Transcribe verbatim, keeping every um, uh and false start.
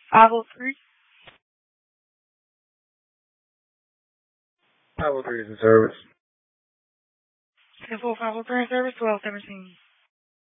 five oh three. five oh three is in service. ten four five oh three in service, twelve seventeen.